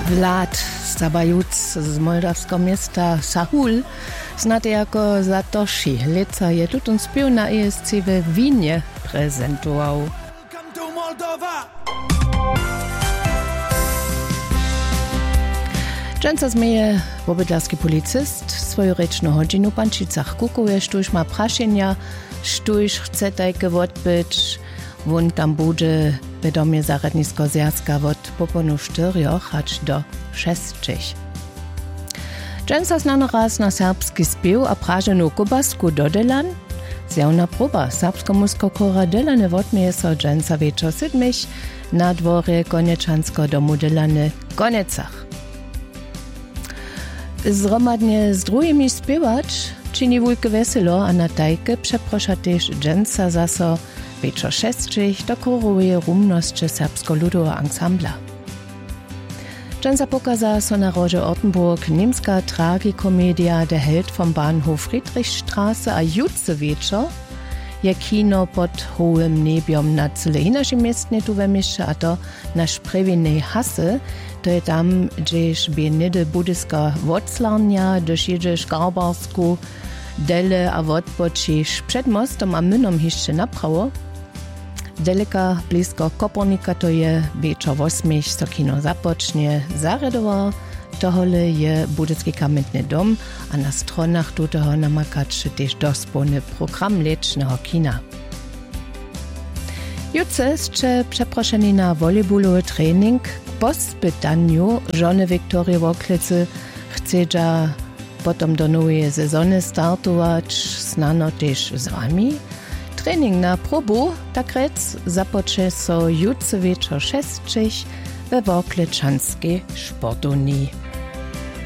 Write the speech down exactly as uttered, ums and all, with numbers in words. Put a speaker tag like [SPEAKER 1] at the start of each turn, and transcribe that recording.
[SPEAKER 1] Vlad Stabajuc z moldawskiego miasta Sahul, znany jako Satoshi, leca je tutun spił na E S C w Winie prezentował. Dżęca zmieje wobydlarski policist swoju rečnu hodźinu pančicach kukuje, štuž ma prašenja, štuž chce tajke odbyć, won tam bude wiadomie zaradnisko zjazka od poponu czterioch aż do šestich. Dżęca znany raz na serbski spił a prażenu kubasku dodelan, zjawna próba serbsko-muskokora delane wodmieje so dżęca wieczor siedmich na dworze Konieczansko domu delane Konecach. Zromadnie z drugimi śpiewać czyni wujke weselo, a na tajke przeprosza też dżęca zaso wieczor šestich dokoruje rumność serbsko-ludowa ansambla. Dżęca pokaza so na roże Ortenburg niemska tragikomedia Der Held vom Bahnhof Friedrichstraße a jutce wieczor je kino pod hołym nebiom na cyle inaczej miestnie tu we mieście, a to nasz prewinnej hasy, to je tam, gdzieś bienide budyska woclarnia, gdzieś jedziesz garbarsku, dele a wodbočiš przed mostom a mynom jeszcze naprawo. Deleka blisko Kopernika to je wieczor osmich, so kino zapocznie zaredowo. Tohle je budyski kamienny dom, a na stronach tuteho namakač też dospolny program lecznego kina. Jutce jeszcze przeproszeni na volejballowy trening po spytaniu żony Wiktorii Woklicy chce potom do nowej sezony startować znano też z wami. Trening na probu takrec zapocze so jutce wieczor šestich we Woklečanskiej sportovni.